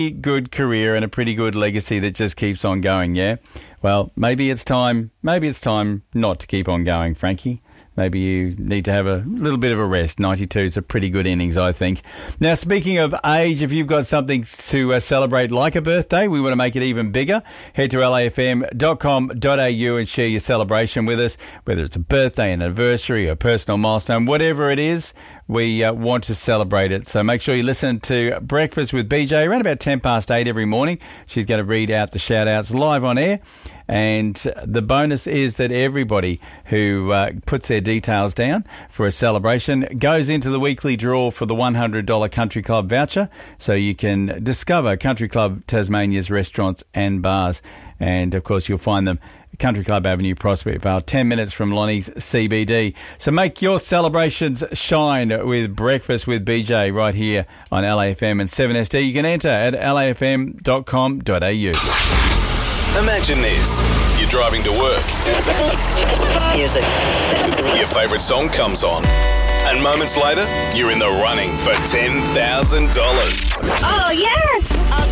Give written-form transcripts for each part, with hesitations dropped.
good career and a pretty good legacy that just keeps on going, yeah? Well, maybe it's time not to keep on going, Frankie. Maybe you need to have a little bit of a rest. 92 is a pretty good innings, I think. Now, speaking of age, if you've got something to celebrate like a birthday, we want to make it even bigger. Head to lafm.com.au and share your celebration with us, whether it's a birthday, an anniversary, a personal milestone, whatever it is, we want to celebrate it. So make sure you listen to Breakfast with BJ around about 8:10 every morning. She's going to read out the shout-outs live on air. And the bonus is that everybody who puts their details down for a celebration goes into the weekly draw for the $100 Country Club voucher, so you can discover Country Club Tasmania's restaurants and bars. And, of course, you'll find them Country Club Avenue, Prospect Vale, 10 minutes from Lonnie's CBD. So make your celebrations shine with Breakfast with BJ right here on LAFM and 7SD. You can enter at lafm.com.au. Imagine this. You're driving to work. Music. Your favourite song comes on. And moments later, you're in the running for $10,000. Oh, yes!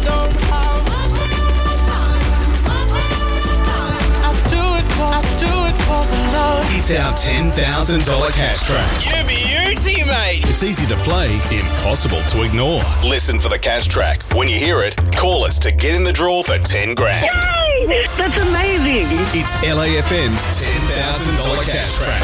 I'll do it for the Lord. It's our $10,000 cash track. You beauty, mate. It's easy to play, impossible to ignore. Listen for the cash track. When you hear it, call us to get in the draw for 10 grand. Yay! That's amazing. It's LAFM's $10,000 cash track.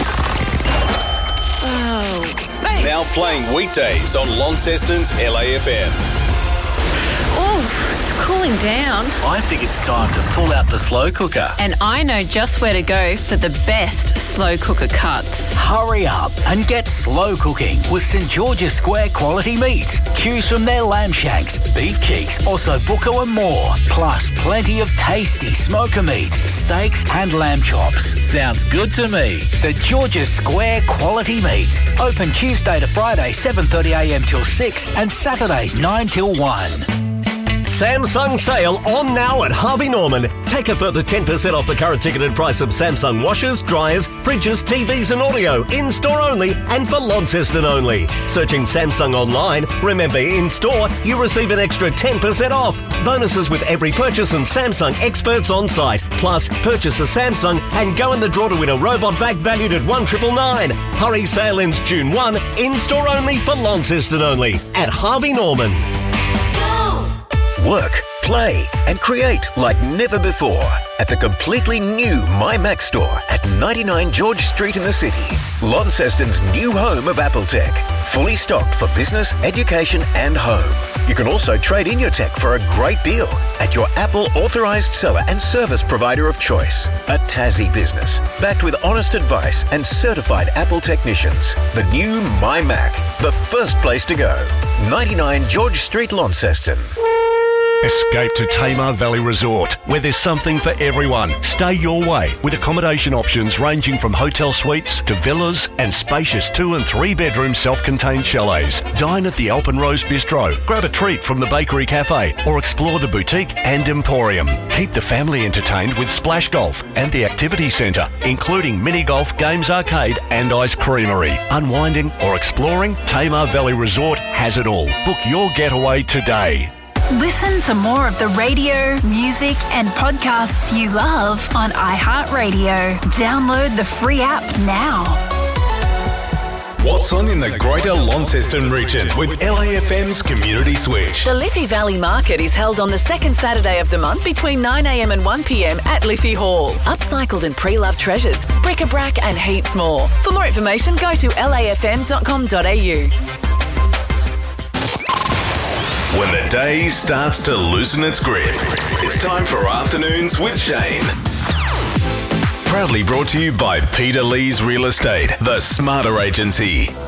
Oh. Hey. Now playing weekdays on Launceston's LAFM. Ooh, it's cooling down. I think it's time to pull out the slow cooker. And I know just where to go for the best slow cooker cuts. Hurry up and get slow cooking with St George's Square quality meats. Choose from their lamb shanks, beef cheeks, ossobuco and more. Plus plenty of tasty smoker meats, steaks and lamb chops. Sounds good to me. St George's Square quality meats. Open Tuesday to Friday 7:30am till 6 and Saturdays 9 till 1. Samsung sale on now at Harvey Norman. Take a further 10% off the current ticketed price of Samsung washers, dryers, fridges, TVs and audio. In-store only and for Launceston only. Searching Samsung online. Remember, in-store, you receive an extra 10% off. Bonuses with every purchase and Samsung experts on site. Plus, purchase a Samsung and go in the draw to win a robot vac valued at $1,999. Hurry, sale ends June 1. In-store only for Launceston only. At Harvey Norman. Work, play and create like never before at the completely new MyMac store at 99 George Street in the city. Launceston's new home of Apple Tech. Fully stocked for business, education and home. You can also trade in your tech for a great deal at your Apple authorised seller and service provider of choice. A Tassie business, backed with honest advice and certified Apple technicians. The new MyMac, the first place to go. 99 George Street, Launceston. Escape to Tamar Valley Resort, where there's something for everyone. Stay your way with accommodation options ranging from hotel suites to villas and spacious 2 and 3 bedroom self-contained chalets. Dine at the Alpenrose Bistro, grab a treat from the Bakery Cafe or explore the boutique and emporium. Keep the family entertained with Splash Golf and the Activity Centre, including mini golf, games arcade and ice creamery. Unwinding or exploring, Tamar Valley Resort has it all. Book your getaway today. Listen to more of the radio, music and podcasts you love on iHeartRadio. Download the free app now. What's on in the Greater Launceston region with LAFM's Community Switch? The Liffey Valley Market is held on the second Saturday of the month between 9am and 1pm at Liffey Hall. Upcycled and pre-loved treasures, bric-a-brac and heaps more. For more information, go to lafm.com.au. When the day starts to loosen its grip, it's time for Afternoons with Shane. Proudly brought to you by Peter Lee's Real Estate, the Smarter Agency.